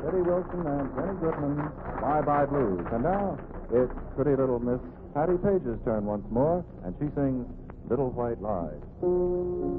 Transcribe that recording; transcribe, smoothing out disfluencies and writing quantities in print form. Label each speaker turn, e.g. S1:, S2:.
S1: Biddy Wilson and Jenny Goodman, Bye Bye Blues. And now it's pretty little Miss Hattie Page's turn once more, and she sings Little White Lies.